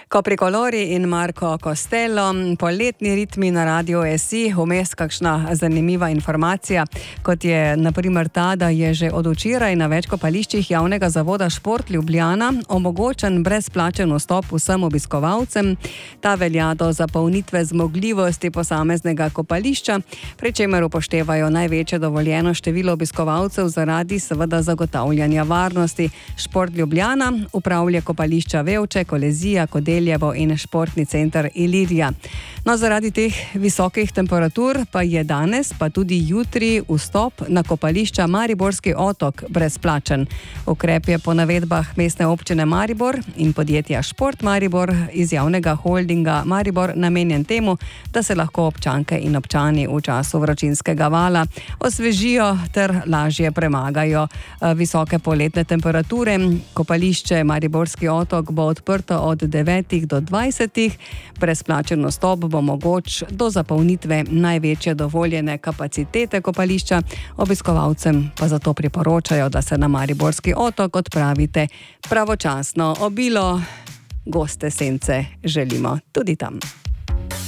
Koprikolori in Marko Costello, poletni ritmi na Radio SI, vmes kakšna zanimiva informacija, kot je naprimer ta, da je že od včeraj na več kopališčih javnega zavoda Šport Ljubljana omogočen brezplačen vstop vsem obiskovalcem. Ta velja do zapolnitve zmogljivosti posameznega kopališča, pri čemer upoštevajo največje dovoljeno število obiskovalcev zaradi seveda zagotavljanja varnosti. Šport Ljubljana upravlja kopališča Vevče, Kolezija, Kodeljevo in športni center Ilirija. No, zaradi teh visokih temperatur pa je danes, pa tudi jutri vstop na kopališča Mariborski otok brezplačen. Ukrep je po navedbah Mestne občine Maribor in podjetja Šport Maribor iz javnega holdinga Maribor namenjen temu, da se lahko občanke in občani v času vročinskega vala osvežijo ter lažje premagajo visoke poletne temperature. Kopališče Mariborski otok bo odprto od 9 do 20. Brezplačen vstop bo mogoč do zapolnitve največje dovoljene kapacitete kopališča. Obiskovalcem pa zato priporočajo, da se na Mariborski otok odpravite pravočasno. Obilo goste sence želimo tudi tam.